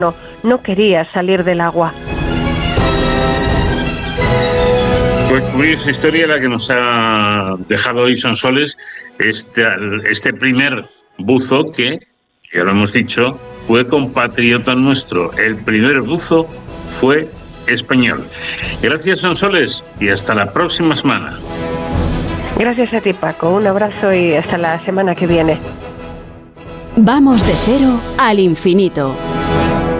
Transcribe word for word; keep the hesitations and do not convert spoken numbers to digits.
no, no quería salir del agua. Pues curiosa historia la que nos ha dejado hoy Sonsoles, este, este primer buzo que, ya lo hemos dicho, fue compatriota nuestro. El primer buzo fue español. Gracias, Sonsoles, y hasta la próxima semana. Gracias a ti, Paco. Un abrazo y hasta la semana que viene. Vamos de cero al infinito.